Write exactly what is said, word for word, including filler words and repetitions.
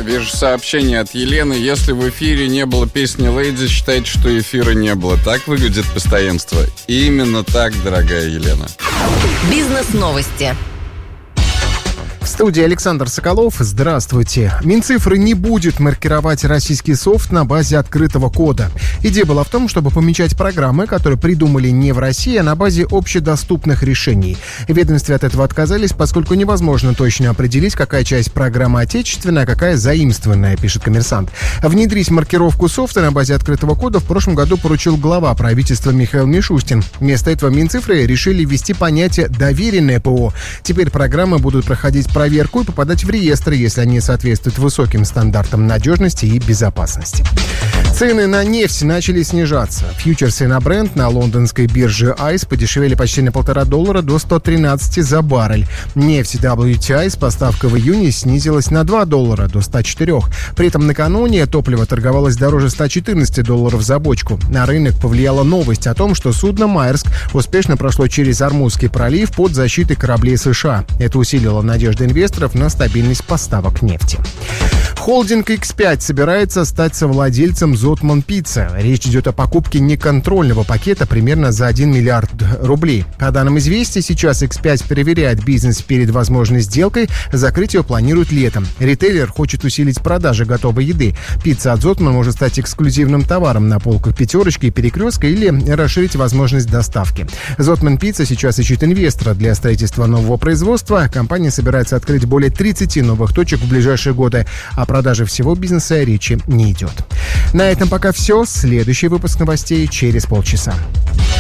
Вижу сообщение от Елены. Если в эфире не было песни «Леди», считайте, что эфира не было. Так выглядит постоянство? Именно так, дорогая Елена. Бизнес-новости. В студии Александр Соколов. Здравствуйте. Минцифры не будет маркировать российский софт на базе открытого кода. Идея была в том, чтобы помечать программы, которые придумали не в России, а на базе общедоступных решений. В ведомстве от этого отказались, поскольку невозможно точно определить, какая часть программы отечественная, а какая заимствованная, пишет «Коммерсант». Внедрить маркировку софта на базе открытого кода в прошлом году поручил глава правительства Михаил Мишустин. Вместо этого Минцифры решили ввести понятие «доверенное ПО». Теперь программы будут проходить проверку и попадать в реестры, если они соответствуют высоким стандартам надежности и безопасности. Цены на нефть начали снижаться. Фьючерсы на Brent на лондонской бирже айс подешевели почти на полтора доллара до сто тринадцать за баррель. Нефть дабл ю ти ай с поставкой в июне снизилась на два доллара до ста четырёх. При этом накануне топливо торговалось дороже ста четырнадцати долларов за бочку. На рынок повлияла новость о том, что судно «Маэрск» успешно прошло через Ормузский пролив под защитой кораблей США. Это усилило надежды инвесторов на стабильность поставок нефти. Холдинг икс пять собирается стать совладельцем Зотман Пицца. Речь идет о покупке неконтрольного пакета примерно за один миллиард рублей. По данным «Известий», сейчас икс пять проверяет бизнес перед возможной сделкой. Закрыть ее планируют летом. Ритейлер хочет усилить продажи готовой еды. Пицца от Зотман может стать эксклюзивным товаром на полках «Пятерочки» и «Перекрестка» или расширить возможность доставки. Зотман Пицца сейчас ищет инвестора для строительства нового производства. Компания собирается открыть более тридцати новых точек в ближайшие годы. О продаже всего бизнеса речи не идет. На этом пока все. Следующий выпуск новостей через полчаса.